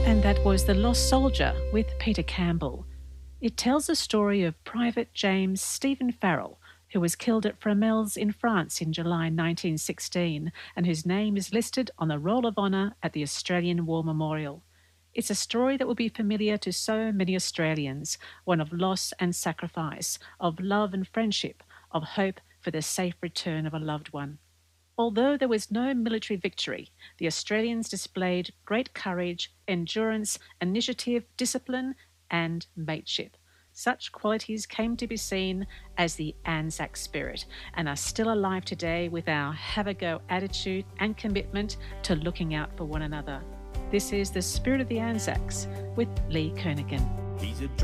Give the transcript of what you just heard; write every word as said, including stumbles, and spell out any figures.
And that was The Lost Soldier with Peter Campbell. It tells the story of Private James Stephen Farrell, who was killed at Fromelles in France in July nineteen sixteen, and whose name is listed on the Roll of Honour at the Australian War Memorial. It's a story that will be familiar to so many Australians, one of loss and sacrifice, of love and friendship, of hope for the safe return of a loved one. Although there was no military victory, the Australians displayed great courage, endurance, initiative, discipline, and mateship. Such qualities came to be seen as the Anzac spirit and are still alive today with our have-a-go attitude and commitment to looking out for one another. This is The Spirit of the Anzacs with Lee Kernaghan. He's a